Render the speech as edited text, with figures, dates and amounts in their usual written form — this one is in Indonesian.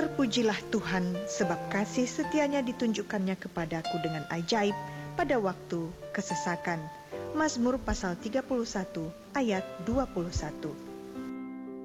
Terpujilah Tuhan, sebab kasih setianya ditunjukkannya kepadaku dengan ajaib pada waktu kesesakan. Mazmur pasal 31 ayat 21.